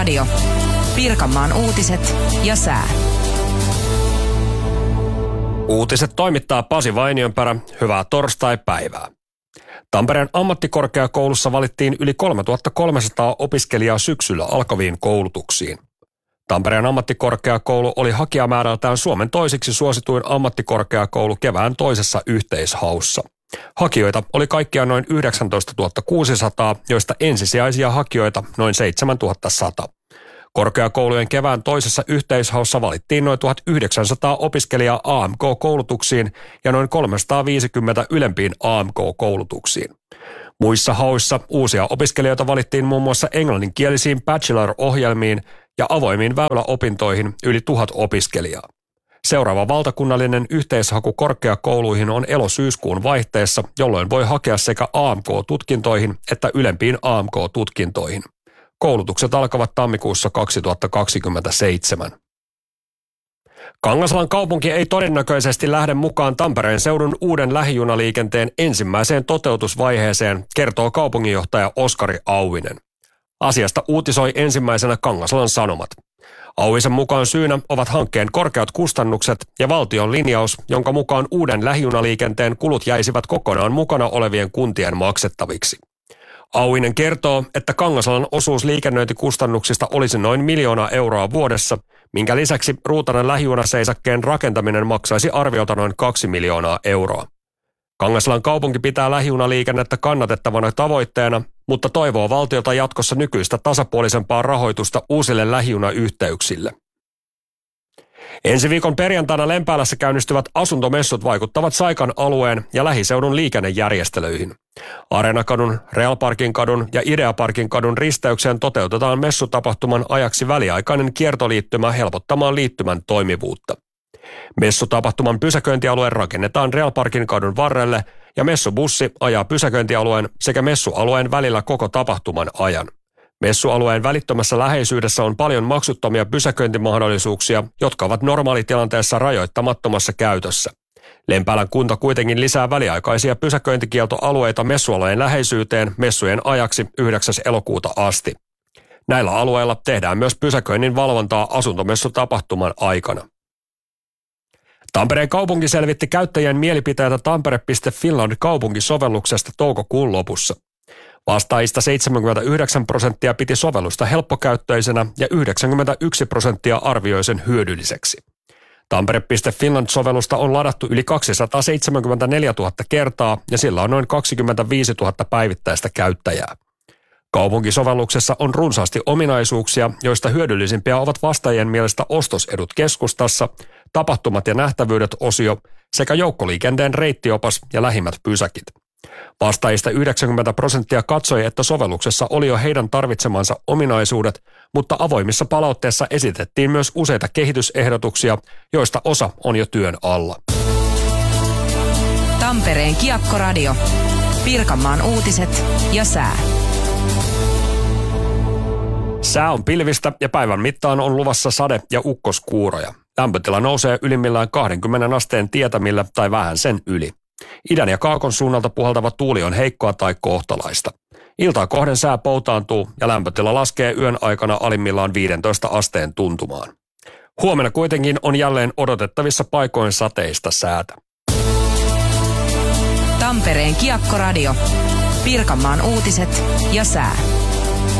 Radio. Pirkanmaan uutiset ja sää. Uutiset toimittaa Pasi Vainionperä. Hyvää torstai-päivää. Tampereen ammattikorkeakoulussa valittiin yli 3300 opiskelijaa syksyllä alkaviin koulutuksiin. Tampereen ammattikorkeakoulu oli hakijamäärältään Suomen toisiksi suosituin ammattikorkeakoulu kevään toisessa yhteishaussa. Hakijoita oli kaikkiaan noin 19 600, joista ensisijaisia hakijoita noin 7100. Korkeakoulujen kevään toisessa yhteishaussa valittiin noin 1900 opiskelijaa AMK-koulutuksiin ja noin 350 ylempiin AMK-koulutuksiin. Muissa hauissa uusia opiskelijoita valittiin muun muassa englanninkielisiin bachelor-ohjelmiin ja avoimiin väyläopintoihin yli 1000 opiskelijaa. Seuraava valtakunnallinen yhteishaku korkeakouluihin on elo-syyskuun vaihteessa, jolloin voi hakea sekä AMK-tutkintoihin että ylempiin AMK-tutkintoihin. Koulutukset alkavat tammikuussa 2027. Kangasalan kaupunki ei todennäköisesti lähde mukaan Tampereen seudun uuden lähijunaliikenteen ensimmäiseen toteutusvaiheeseen, kertoo kaupunginjohtaja Oskari Auvinen. Asiasta uutisoi ensimmäisenä Kangasalan Sanomat. Auvisen mukaan syynä ovat hankkeen korkeat kustannukset ja valtion linjaus, jonka mukaan uuden lähijunaliikenteen kulut jäisivät kokonaan mukana olevien kuntien maksettaviksi. Auvinen kertoo, että Kangasalan osuus liikennöintikustannuksista olisi noin 1 miljoonaa euroa vuodessa, minkä lisäksi Ruutanan lähijunaseisakkeen rakentaminen maksaisi arviolta noin 2 miljoonaa euroa. Kangasalan kaupunki pitää lähijunaliikennettä kannatettavana tavoitteena, mutta toivoo valtiolta jatkossa nykyistä tasapuolisempaa rahoitusta uusille lähijunayhteyksille. Ensi viikon perjantaina Lempäälässä käynnistyvät asuntomessut vaikuttavat Saikan alueen ja lähiseudun liikennejärjestelyihin. Areenakadun, Realparkin kadun ja Ideaparkin kadun risteykseen toteutetaan messutapahtuman ajaksi väliaikainen kiertoliittymä helpottamaan liittymän toimivuutta. Messutapahtuman pysäköintialue rakennetaan Realparkin kadun varrelle ja messubussi ajaa pysäköintialueen sekä messualueen välillä koko tapahtuman ajan. Messualueen välittömässä läheisyydessä on paljon maksuttomia pysäköintimahdollisuuksia, jotka ovat normaalitilanteessa rajoittamattomassa käytössä. Lempäälän kunta kuitenkin lisää väliaikaisia pysäköintikieltoalueita messualueen läheisyyteen messujen ajaksi 9. elokuuta asti. Näillä alueilla tehdään myös pysäköinnin valvontaa asuntomessutapahtuman aikana. Tampereen kaupunki selvitti käyttäjien mielipiteitä Tampere.Finland kaupunkisovelluksesta toukokuun lopussa. Vastaajista 79% piti sovellusta helppokäyttöisenä ja 91% arvioi sen hyödylliseksi. Tampere.Finland-sovellusta on ladattu yli 274 000 kertaa ja sillä on noin 25 000 päivittäistä käyttäjää. Kaupunkisovelluksessa on runsaasti ominaisuuksia, joista hyödyllisimpiä ovat vastaajien mielestä ostosedut keskustassa, tapahtumat ja nähtävyydet-osio sekä joukkoliikenteen reittiopas ja lähimmät pysäkit. Vastaajista 90% katsoi, että sovelluksessa oli jo heidän tarvitsemansa ominaisuudet, mutta avoimissa palautteissa esitettiin myös useita kehitysehdotuksia, joista osa on jo työn alla. Tampereen Kiekko-radio. Pirkanmaan uutiset ja sää. Sää on pilvistä ja päivän mittaan on luvassa sade- ja ukkoskuuroja. Lämpötila nousee ylimmillään 20 asteen tietämillä tai vähän sen yli. Idän ja kaakon suunnalta puhaltava tuuli on heikkoa tai kohtalaista. Iltaa kohden sää poutaantuu ja lämpötila laskee yön aikana alimmillaan 15 asteen tuntumaan. Huomenna kuitenkin on jälleen odotettavissa paikoin sateista säätä. Tampereen Kiekko-radio. Pirkanmaan uutiset ja sää.